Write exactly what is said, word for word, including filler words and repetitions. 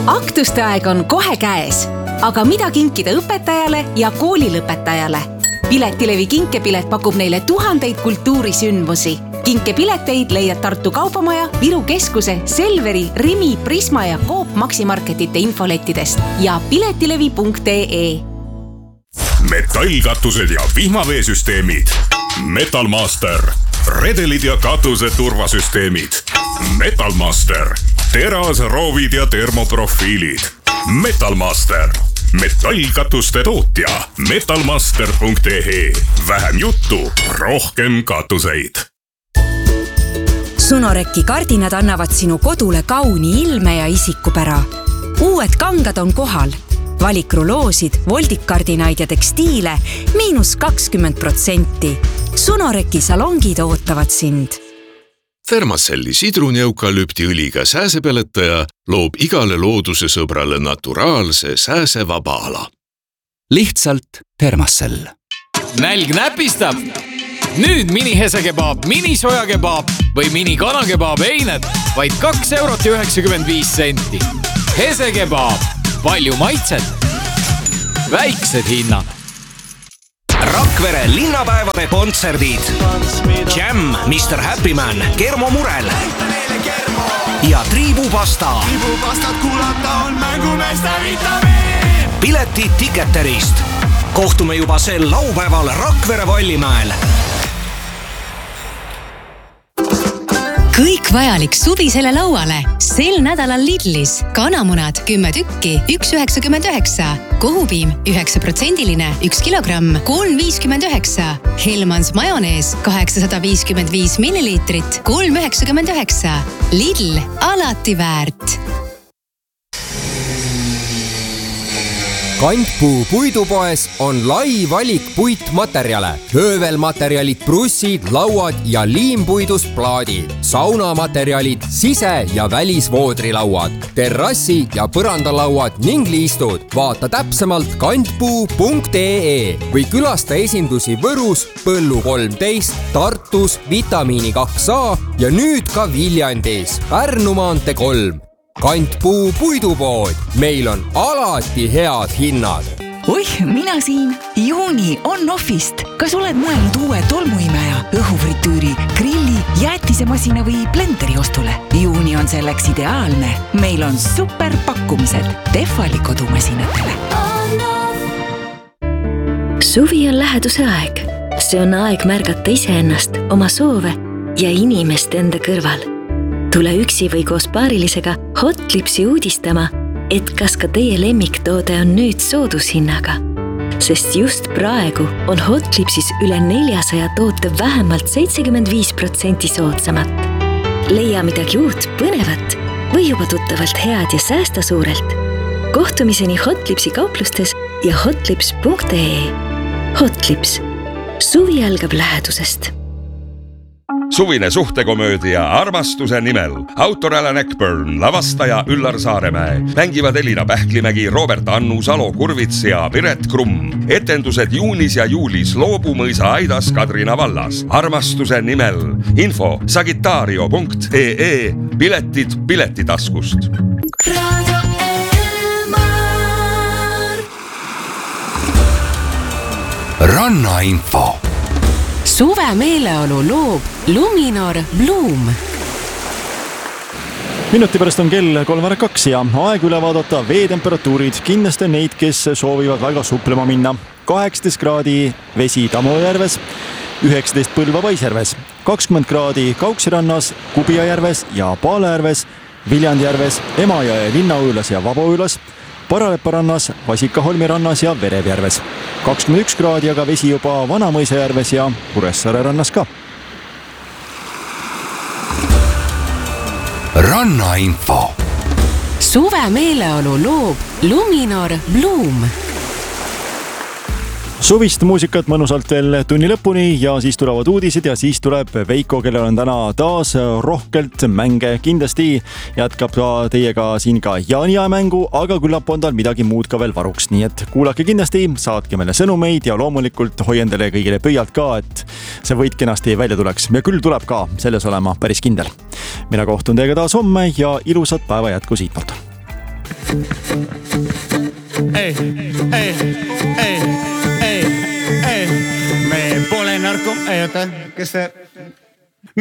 Aktuste aeg on kohe käes, aga mida kinkida õpetajale ja koolilõpetajale? Piletilevi kinkepilet pakub neile tuhandeid kultuurisündmusi. Kinkepileteid leiad Tartu Kaubamaja, Viru Keskuse, Selveri, Rimi, Prisma ja Coop Maximarketite infolettidest ja piletilevi punkt ee. Metallkatused ja vihmaveesüsteemid. Metalmaster. Redelid ja katuse turvasüsteemid. Metalmaster. Teras, roovid ja termoprofiilid. Metalmaster. Metallkatuste tootja. metalmaster punkt ee. Vähem juttu, rohkem katuseid. Sunoreki kardinad annavad sinu kodule kauni ilme ja isikupära. Uued kangad on kohal. Valikruloosid, voldikardinaid ja tekstiile miinus kakskümmend protsenti. Sunoreki salongid ootavad sind. Thermacelli sidruneukalüptiõliga sääsepeletaja loob igale looduse sõbrale naturaalse sääsevaba ala. Lihtsalt Thermacell. Nälg näpistab! Nüüd mini hesekebaab, mini sojakebaab või mini kanakebaab eined vaid kaks eurot ja üheksakümmend viis senti. Hesekebaab, palju maitset, väiksed hinnad. Rakvere linnapäevade kontserdid. Jam, mister Happyman, Kermo Murel ja Triibupasta. Triibupastat kuulata on mängumeeste vitamiin. Piletid Ticketerist. Kohtume juba sel laupäeval Rakvere Vallimäel. Kõik vajalik suvisele lauale. Sel nädalal Lidlis. Kanamunad kümme tükki, üks üheksakümmend üheksa. Kohupiim üheksa protsendiline, üks kilogramm, kolm viiskümmend üheksa. Helmans majonees kaheksasada viiskümmend viis milliliitrit, kolm üheksakümmend üheksa. Lidl, alati väärt. Kantpuu puidupoes on lai valik puitmaterjale. Höövelmaterjalid, brussid, lauad ja liimpuidust plaadid. Saunamaterjalid, sise- ja välisvoodrilauad, terrassi- ja põrandalauad ning liistud. Vaata täpsemalt kantpuu punkt ee või külasta esindusi Võrus, Põllu kolmteist, Tartus, Vitamiini kaks A ja nüüd ka Viljandis, Pärnu maantee kolm. Kantpuu puidupood. Meil on alati head hinnad. Oih, mina siin. Juuni on Offist. Kas oled mõelnud uue tolmuimeja, õhufritüüri, grilli, jäätisemasina või blenderi ostule? Juuni on selleks ideaalne. Meil on super pakkumised Tehvali kodumasinatele. Suvi on läheduse aeg. See on aeg märgata iseennast, oma soove ja inimest enda kõrval. Tule üksi või koos paarilisega Hotlipsi uudistama, et kas ka teie lemmiktoode on nüüd soodushinnaga. Sest just praegu on Hotlipsis üle neljasaja toote vähemalt seitsekümmend viis protsenti soodsamat. Leia midagi uut, põnevat või juba tuttavalt head ja säästa suurelt. Kohtumiseni Hotlipsi kauplustes ja hotlips punkt ee. Hotlips. Suvi algab lähedusest. Suvine suhtekomöödia Armastuse nimel. Autor Alan Eckburn, lavastaja Üllar Saaremäe. Mängivad Elina Pähklimägi, Robert Annu, Salo Kurvits ja Piret Krumm. Etendused juunis ja juulis Loobumõisa Aidas Kadrina vallas. Armastuse nimel. Info sagitario punkt ee. Piletid piletitaskust. Rannainfo. Suve meeleolu loob Luminor Bloom. Minuti pärast on kell kolm kaks ja aeg üle vaadata veetemperatuurid. Kindlasti neid, kes soovivad väga suplema minna. kaheksateist kraadi vesi Tamojärves, üheksateist Põlva Paisjärves, kakskümmend kraadi Kauksirannas, Kubijajärves ja Paalajärves, Viljandjärves, Emajõe Linnaujlas ja Vaboülas, Paralepa rannas, Vasikaholmi rannas ja Verevjärves. kakskümmend üks kraadi aga vesi juba Vanamõisajärves ja Kuressaare rannas ka. Rannainfo. Suve meeleolu loob Luminor Bloom. Suvist muusikat mõnusalt veel tunni lõpuni ja siis tulevad uudised ja siis tuleb Veiko, kellel on täna taas rohkelt mänge. Kindlasti jätkab ka teiega siin ka Jaania mängu, aga küllap on tal midagi muud ka veel varuks. Nii et kuulake kindlasti, saatke meile sõnumeid ja loomulikult hoian teile kõigile pöialt ka, et see võit kenasti välja tuleks. Ja küll tuleb ka, selles olema päris kindel. Mina kohtun teiega taas homme ja ilusat päeva jätku siitpoolt. ei, ei, ei, ei, ei, me pole narko, ei oota, kes see